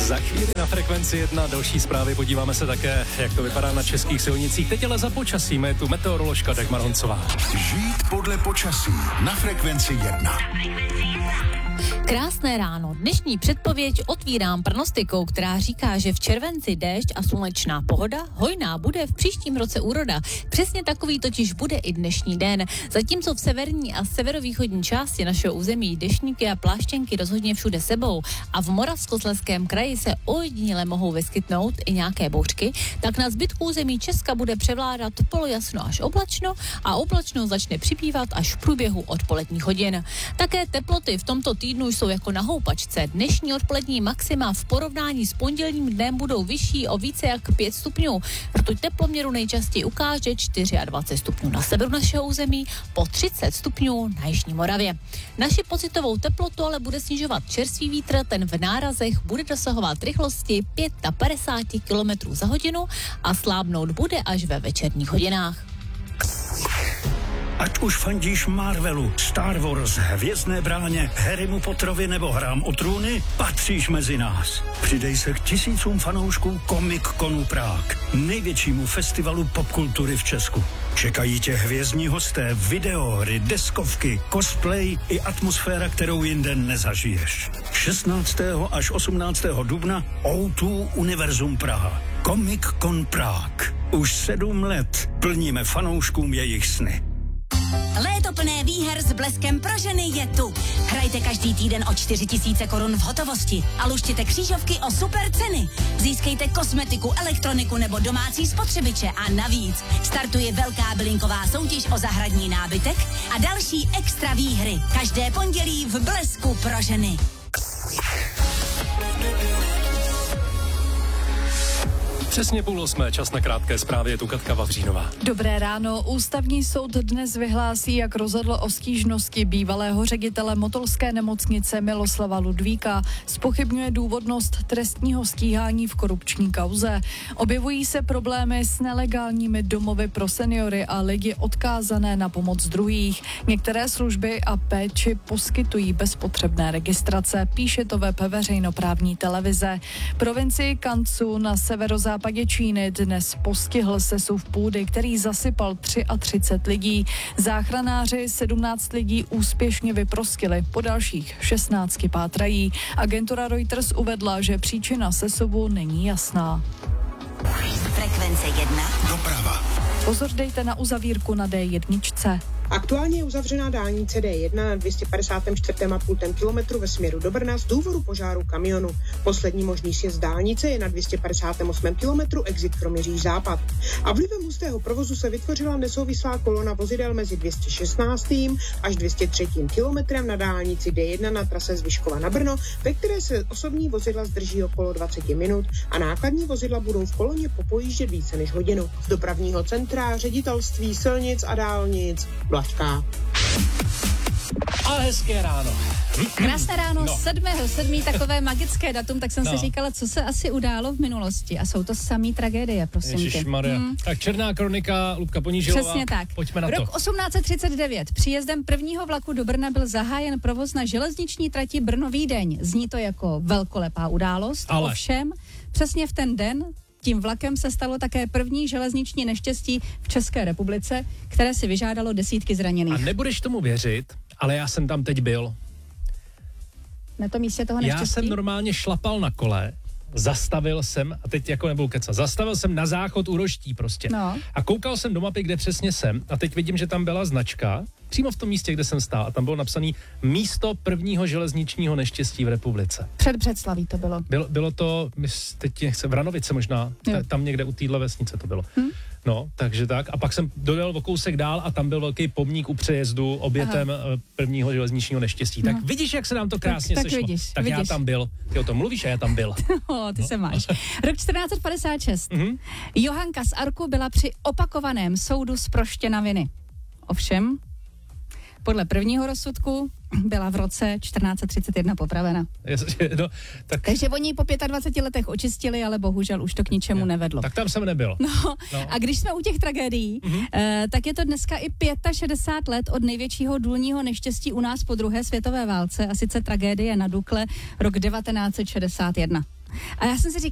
Za chvíli na Frekvenci 1 další zprávy, podíváme se také, jak to vypadá na českých silnicích. Teď ale za počasím je tu meteoroložka Dagmar Honcová. Žít podle počasí na Frekvenci 1. Krásné ráno. Dnešní předpověď otvírám prognostikou, která říká, že v červenci déšť a slunečná pohoda, hojná bude v příštím roce úroda. Přesně takový totiž bude i dnešní den. Zatímco v severní a severovýchodní části našeho území deštníky a pláštěnky rozhodně všude sebou a v Moravskoslezském kraji se ojediněle mohou vyskytnout i nějaké bouřky, tak na zbytku území Česka bude převládat polojasno až oblačno a oblačno začne přibývat až v průběhu odpoledních hodin. Také teploty v tomto týdnu jsou jako na houpačce. Dnešní odpolední maxima v porovnání s pondělním dnem budou vyšší o více jak 5 stupňů. Rtuť teploměru nejčastěji ukáže 24 stupňů na severu našeho území, po 30 stupňů na jižní Moravě. Naši pocitovou teplotu ale bude snižovat čerstvý vítr, ten v nárazech bude dosahovat rychlosti 55 km za hodinu a slábnout bude až ve večerních hodinách. Ať už fandíš Marvelu, Star Wars, Hvězdné bráně, Harrymu Potterovi nebo Hrám o trůny, patříš mezi nás. Přidej se k tisícům fanoušků Comic-Conu Prague, největšímu festivalu popkultury v Česku. Čekají tě hvězdní hosté, videohry, deskovky, cosplay i atmosféra, kterou jinde nezažiješ. 16. až 18. dubna O2 Univerzum Praha. Comic-Con Prague. Už 7 let plníme fanouškům jejich sny. Léto plné výher s Bleskem pro ženy je tu. Hrajte každý týden o 4 000 korun v hotovosti a luštěte křížovky o super ceny. Získejte kosmetiku, elektroniku nebo domácí spotřebiče a navíc startuje velká bylinková soutěž o zahradní nábytek a další extra výhry. Každé pondělí v Blesku pro ženy. Přesně 7:30, čas na krátké zprávy, je tu Katka Vavřínová. Dobré ráno. Ústavní soud dnes vyhlásí, jak rozhodl o stížnosti bývalého ředitele motolské nemocnice Miloslava Ludvíka. Zpochybňuje důvodnost trestního stíhání v korupční kauze. Objevují se problémy s nelegálními domovy pro seniory a lidi odkázané na pomoc druhých. Některé služby a péči poskytují bez potřebné registrace, píše to web veřejnoprávní televize. Provincii Kancu na severozápadě Číny dnes postihl sesuv půdy, který zasypal 33 lidí. Záchranáři 17 lidí úspěšně vyprostili, po dalších 16 pátrají. Agentura Reuters uvedla, že příčina sesuvu není jasná. Frekvence 1. Doprava. Pozor dejte na uzavírku na D1. Aktuálně je uzavřená dálnice D1 na 254,5 kilometru ve směru do Brna z důvodu požáru kamionu. Poslední možný sjezd dálnice je na 258 kilometru exit Kroměříž západ. A vlivem hustého provozu se vytvořila nesouvislá kolona vozidel mezi 216. až 203. kilometrem na dálnici D1 na trase z Vyškova na Brno, ve které se osobní vozidla zdrží okolo 20 minut a nákladní vozidla budou v koloně popojíždět více než hodinu. Z dopravního centra Ředitelství silnic a dálnic Blažka. A hezké ráno. Krásné ráno, 7.7. takové magické datum, tak jsem si říkala, co se asi událo v minulosti. A jsou to samý tragédie, prosím tě. Ježišmarja. Tak Černá kronika, Lubka Ponížilová. Přesně tak. Pojďme na to. Rok 1839. Příjezdem prvního vlaku do Brna byl zahájen provoz na železniční trati Brno-Vídeň. Zní to jako velkolepá událost. Ale. Ovšem, přesně v ten den tím vlakem se stalo také první železniční neštěstí v České republice, které si vyžádalo desítky zraněných. A nebudeš tomu věřit, ale já jsem tam teď byl. Na tom místě toho neštěstí? Já jsem normálně šlapal na kole, zastavil jsem, a teď jako nebudu kecat, zastavil jsem na záchod u Roští prostě. No. A koukal jsem do mapy, kde přesně jsem, a teď vidím, že tam byla značka, přímo v tom místě, kde jsem stál, a tam bylo napsané místo prvního železničního neštěstí v republice. Před Břeclaví to bylo. Bylo to, teď nechce, Vranovice možná, tam někde u téhle vesnice to bylo. No, takže tak. A pak jsem dojel o kousek dál a tam byl velký pomník u přejezdu obětem prvního železničního neštěstí. Tak vidíš, jak se nám to krásně sešlo. Vidíš. Já tam byl. Ty o tom mluvíš a já tam byl. Ty se máš. Rok 1456. Johanka z Arku byla při opakovaném soudu zproštěna viny. Ovšem, podle prvního rozsudku byla v roce 1431 popravena. Takže oni ji po 25 letech očistili, ale bohužel už to k ničemu nevedlo. Tak tam jsem nebyl. No. A když jsme u těch tragédií, tak je to dneska i 65 let od největšího důlního neštěstí u nás po druhé světové válce, a sice tragédie na Dukle, rok 1961. A já jsem si říkala,